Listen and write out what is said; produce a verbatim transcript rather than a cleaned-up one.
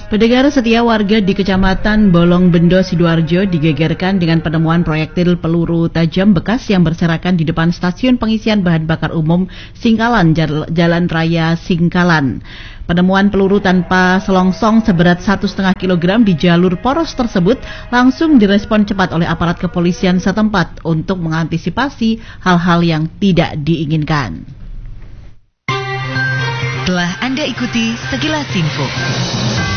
Pendengar setia, warga di Kecamatan Bolong Bendo, Sidoarjo digegerkan dengan penemuan proyektil peluru tajam bekas yang berserakan di depan stasiun pengisian bahan bakar umum Singkalan, Jalan Raya Singkalan. Penemuan peluru tanpa selongsong seberat satu koma lima kilogram di jalur poros tersebut langsung direspon cepat oleh aparat kepolisian setempat untuk mengantisipasi hal-hal yang tidak diinginkan. Telah Anda ikuti Sekilas Info.